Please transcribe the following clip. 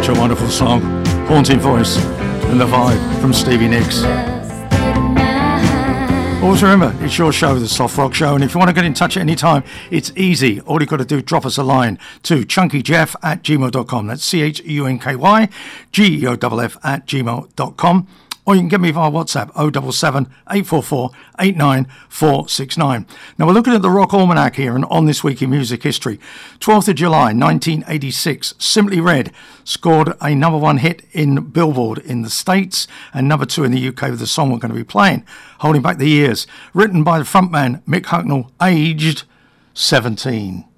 Such a wonderful song. Haunting voice and the vibe from Stevie Nicks. Always remember, it's your show, The Soft Rock Show, and if you want to get in touch at any time, it's easy. All you've got to do is drop us a line to chunkyjeff@gmail.com. That's CHUNKYGEOFF@gmail.com. Or you can get me via WhatsApp, 077 844 89469. Now we're looking at the Rock Almanac here and on this week in music history. 12th of July 1986, Simply Red scored a number one hit in Billboard in the States and number two in the UK with the song we're going to be playing, Holding Back the Years, written by the frontman Mick Hucknall, aged 17.